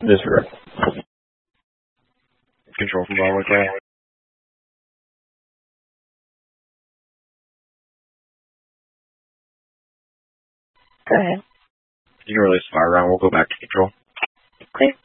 Disregard. Control from Bravo Call. Go ahead. You can release fire round. We'll go back to control. Clear.